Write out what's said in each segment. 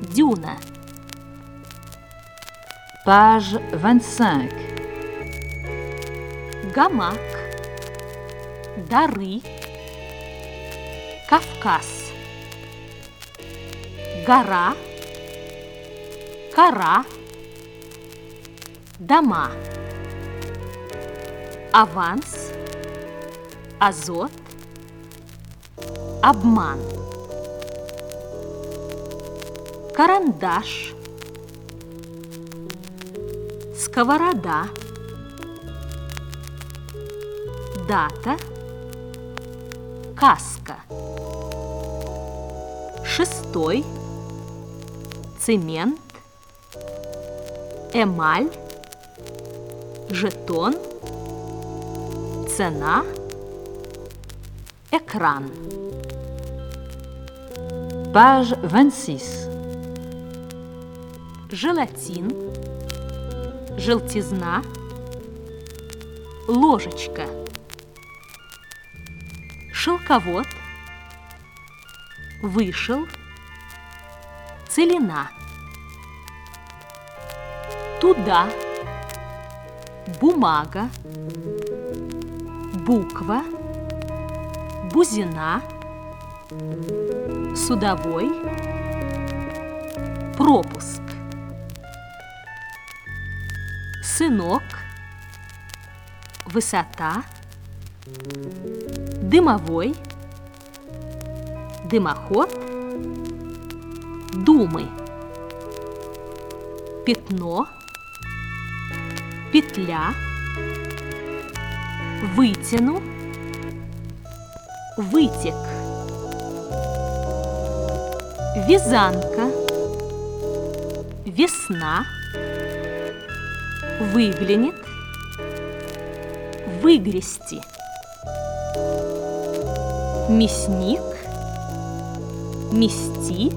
Дюна. Page 25. Гамак. Дары. Кавказ. Гора. Кора. Дома. Аванс. Азот. Обман. Карандаш. Сковорода. Дата. Каска. Шестой. Цемент. Эмаль. Жетон. Цена. Экран. Page 26. Желатин. Желтизна. Ложечка. Шелковод. Вышел. Целина. Туда. Бумага. Буква. Бузина. Судовой. Пропуск. Сынок. Высота. Дымовой. Дымоход. Думы. Пятно. Петля. Вытяну. Вытек. Вязанка. Весна. Выглянет. Выгрести. Мясник. Мести.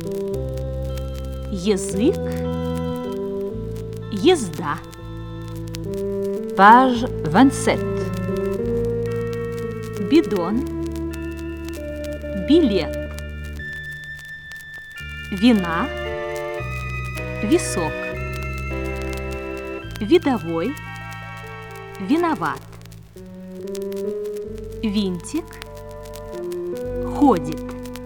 Язык. Езда. Page 27. Бидон. Билет. Вина. Висок. Видовой. Виноват. Винтик. Ходит.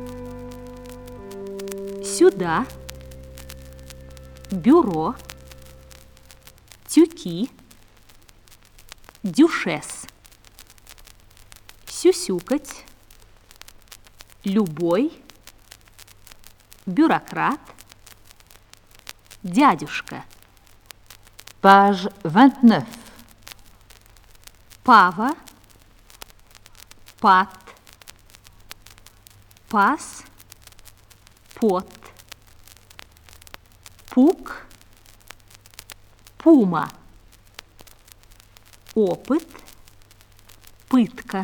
Сюда. Бюро. Тюки. Дюшес. Сюсюкать. Любой. Бюрократ. Дядюшка. Page 29. Пава. Пат. Пас. Пот. Пук. Пума. Опыт. Пытка.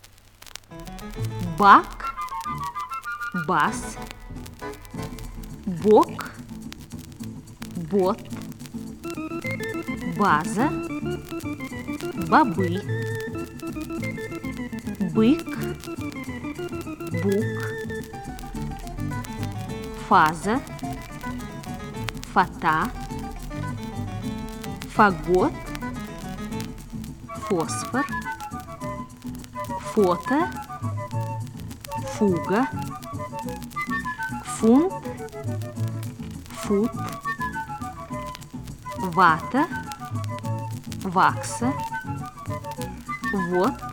Бак. Бас. Бок. Бот. База. Бобы. Бык. Бук. Фаза. Фата. Фагот. Фосфор. Фото. Фуга. Фунт. Фут. Вата. Вакса. Вот.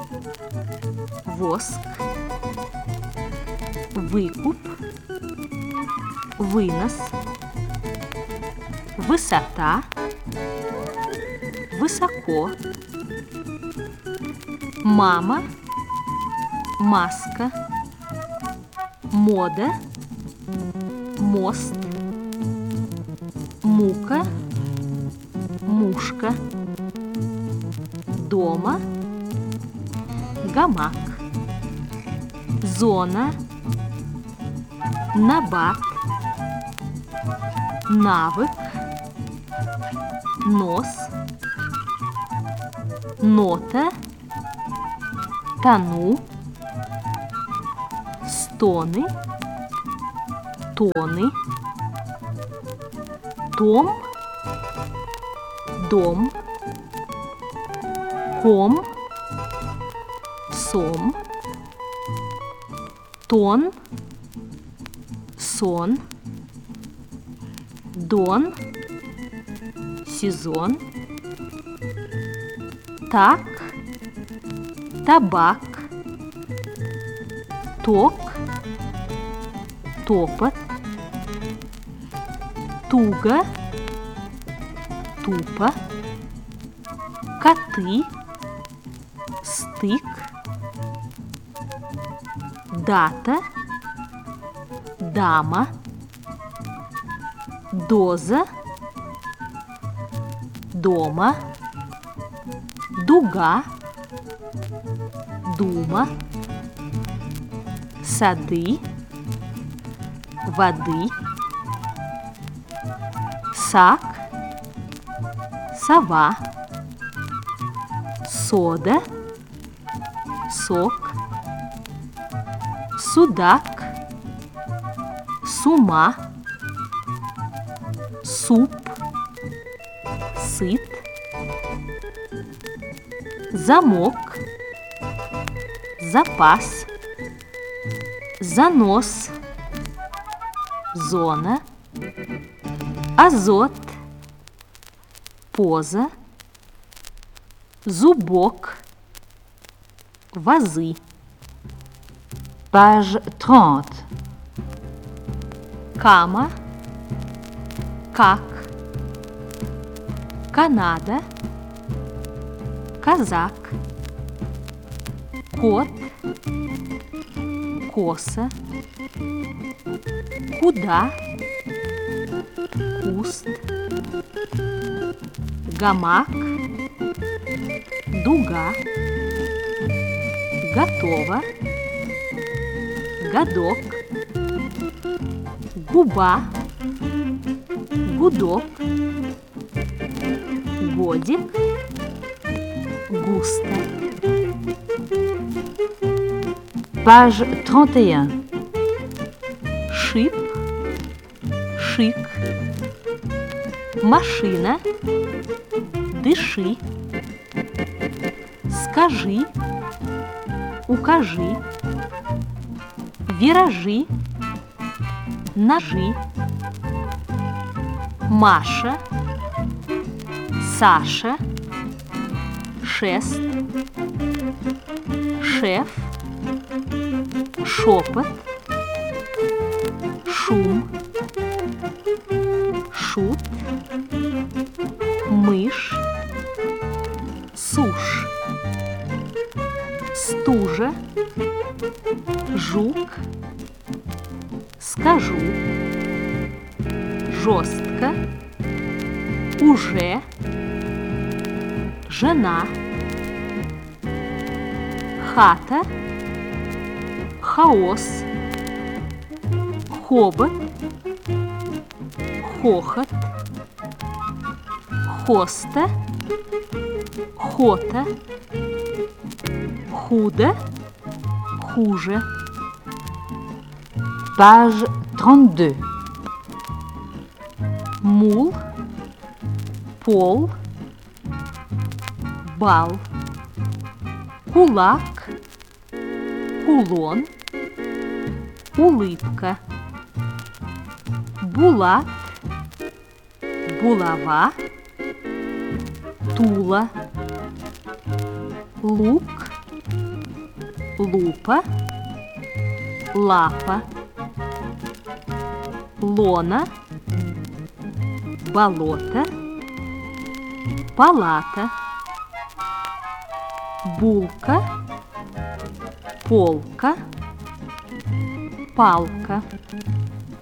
Воск. Выкуп. Вынос. Высота. Высоко. Мама. Маска. Мода. Мост. Мука. Мушка. Дома. Гамак. Зона. Набат. Навык. Нос. Нота. Тону. Стоны. Тоны. дом, дом, ком, сом, тон, сон, дон, сезон, так, табак, ток, топот, туго, тупо, коты, стык, дата, дама, доза, дома, дуга, дума, сады, воды, сак, сова, сода, сок, судак, сума, суп, сыт, замок, запас, занос, зона, азот, поза, зубок, вазы. Page 30. Кама, как, Канада, казак, кот, коса, куда, куст, гамак, дуга, готово, годок, губа, гудок, годик, густо. Page 31. Шип, шик, машина, дыши, скажи, укажи, виражи, ножи, Маша, Саша, шест, шеф, шепот, шум, шут, мышь, сушь, стужа, жук, скажу, жестко, уже, жена, хата, хаос, хобот, хохот, хоста, хота, худо, хуже. Page 32. Мул, пол, бал, кулак, кулон, улыбка, булат, булава, тула, лук, лупа, лапа, лона, болото, палата, булка, полка, палка.